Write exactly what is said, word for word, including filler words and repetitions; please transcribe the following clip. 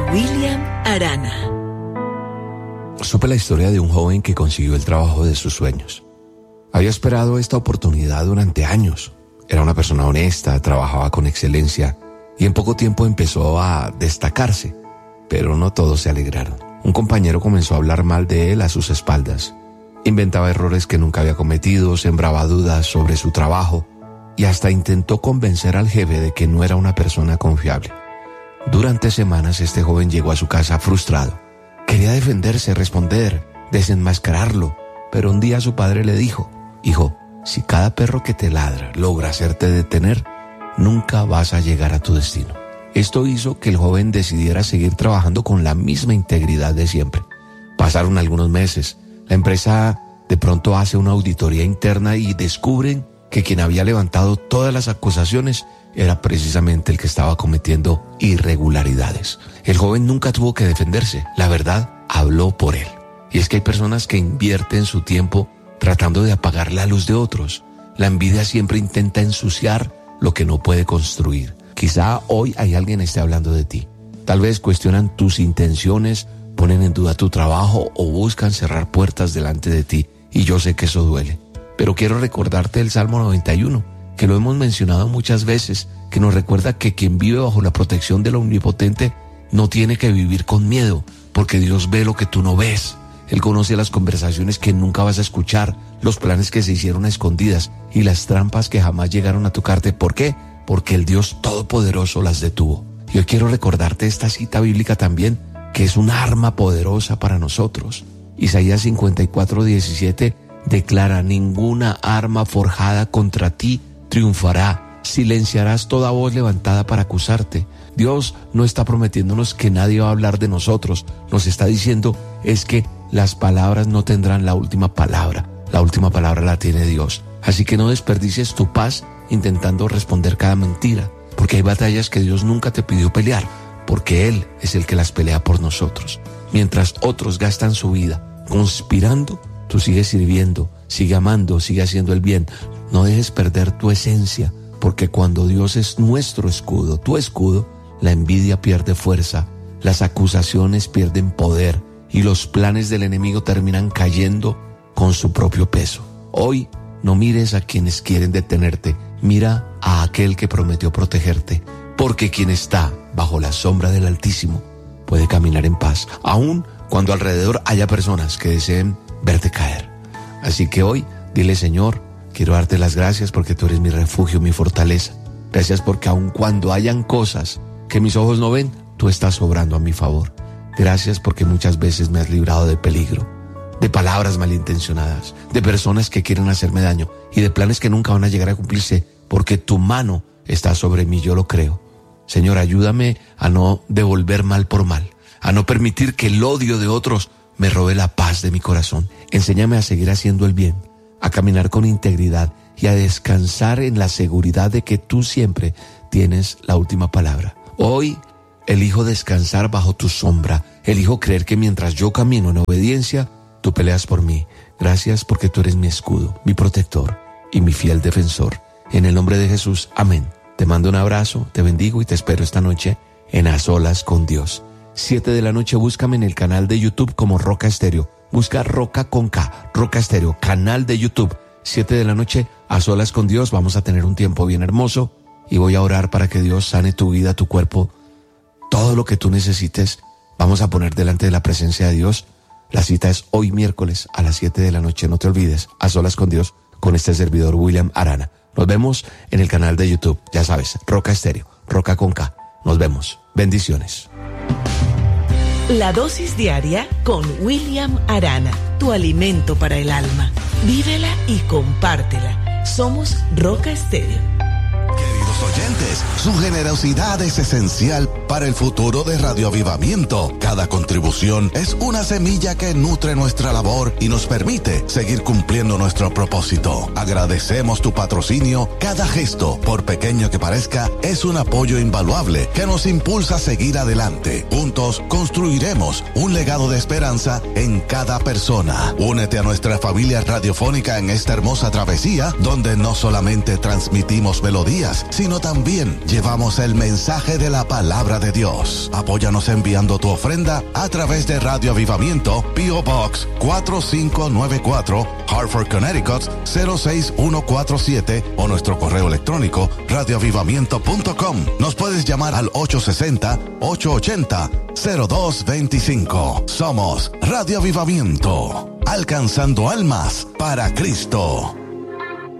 William Arana. Supe la historia de un joven que consiguió el trabajo de sus sueños. Había esperado esta oportunidad durante años. Era una persona honesta, trabajaba con excelencia y en poco tiempo empezó a destacarse. Pero no todos se alegraron. Un compañero comenzó a hablar mal de él a sus espaldas. Inventaba errores que nunca había cometido, sembraba dudas sobre su trabajo y hasta intentó convencer al jefe de que no era una persona confiable. Durante semanas este joven llegó a su casa frustrado. Quería defenderse, responder, desenmascararlo, pero un día su padre le dijo: hijo, si cada perro que te ladra logra hacerte detener, nunca vas a llegar a tu destino. Esto hizo que el joven decidiera seguir trabajando con la misma integridad de siempre. Pasaron algunos meses. La empresa de pronto hace una auditoría interna y descubren que quien había levantado todas las acusaciones era precisamente el que estaba cometiendo irregularidades. El joven nunca tuvo que defenderse. La verdad habló por él. Y es que hay personas que invierten su tiempo tratando de apagar la luz de otros. La envidia siempre intenta ensuciar lo que no puede construir. Quizá hoy hay alguien esté hablando de ti. Tal vez cuestionan tus intenciones, ponen en duda tu trabajo o buscan cerrar puertas delante de ti. Y yo sé que eso duele. Pero quiero recordarte el Salmo noventa y uno, que lo hemos mencionado muchas veces, que nos recuerda que quien vive bajo la protección del Omnipotente no tiene que vivir con miedo, porque Dios ve lo que tú no ves. Él conoce las conversaciones que nunca vas a escuchar, los planes que se hicieron a escondidas y las trampas que jamás llegaron a tocarte. ¿Por qué? Porque el Dios Todopoderoso las detuvo. Yo quiero recordarte esta cita bíblica también, que es un arma poderosa para nosotros. Isaías cincuenta y cuatro, diecisiete declara: ninguna arma forjada contra ti triunfará, silenciarás toda voz levantada para acusarte. Dios no está prometiéndonos que nadie va a hablar de nosotros, nos está diciendo es que las palabras no tendrán la última palabra, la última palabra la tiene Dios. Así que no desperdicies tu paz intentando responder cada mentira, porque hay batallas que Dios nunca te pidió pelear, porque Él es el que las pelea por nosotros. Mientras otros gastan su vida conspirando, tú sigues sirviendo, sigue amando, sigue haciendo el bien. No dejes perder tu esencia, porque cuando Dios es nuestro escudo, tu escudo, la envidia pierde fuerza, las acusaciones pierden poder y los planes del enemigo terminan cayendo con su propio peso. Hoy no mires a quienes quieren detenerte, mira a aquel que prometió protegerte, porque quien está bajo la sombra del Altísimo puede caminar en paz, aun cuando alrededor haya personas que deseen verte caer. Así que hoy, dile: Señor, quiero darte las gracias porque tú eres mi refugio, mi fortaleza. Gracias porque aun cuando hayan cosas que mis ojos no ven, tú estás obrando a mi favor. Gracias porque muchas veces me has librado de peligro, de palabras malintencionadas, de personas que quieren hacerme daño y de planes que nunca van a llegar a cumplirse, porque tu mano está sobre mí, yo lo creo. Señor, ayúdame a no devolver mal por mal, a no permitir que el odio de otros me robe la paz de mi corazón. Enséñame a seguir haciendo el bien, a caminar con integridad y a descansar en la seguridad de que tú siempre tienes la última palabra. Hoy elijo descansar bajo tu sombra, elijo creer que mientras yo camino en obediencia, tú peleas por mí. Gracias porque tú eres mi escudo, mi protector y mi fiel defensor. En el nombre de Jesús, amén. Te mando un abrazo, te bendigo y te espero esta noche en A Solas con Dios. Siete de la noche, búscame en el canal de YouTube como Roca Estéreo. Busca Roca con K, Roca Estéreo, canal de YouTube. Siete de la noche, A Solas con Dios. Vamos a tener un tiempo bien hermoso y voy a orar para que Dios sane tu vida, tu cuerpo, todo lo que tú necesites. Vamos a poner delante de la presencia de Dios. La cita es hoy miércoles a las siete de la noche. No te olvides, A Solas con Dios, con este servidor William Arana. Nos vemos en el canal de YouTube, ya sabes, Roca Estéreo, Roca con K. Nos vemos. Bendiciones. La dosis diaria con William Arana, tu alimento para el alma. Vívela y compártela. Somos Roca Estéreo. Queridos oyentes, su generosidad es esencial para el futuro de Radio Avivamiento. Cada contribución es una semilla que nutre nuestra labor y nos permite seguir cumpliendo nuestro propósito. Agradecemos tu patrocinio. Cada gesto, por pequeño que parezca, es un apoyo invaluable que nos impulsa a seguir adelante. Juntos construiremos un legado de esperanza en cada persona. Únete a nuestra familia radiofónica en esta hermosa travesía, donde no solamente transmitimos melodías, sino también llevamos el mensaje de la palabra de Dios. Apóyanos enviando tu ofrenda a través de Radio Avivamiento, P O Box cuatro cinco nueve cuatro, Hartford, Connecticut cero seis uno cuatro siete o nuestro correo electrónico radio avivamiento punto com. Nos puedes llamar al ocho seis cero, ocho ocho cero, cero dos dos cinco. Somos Radio Avivamiento, alcanzando almas para Cristo.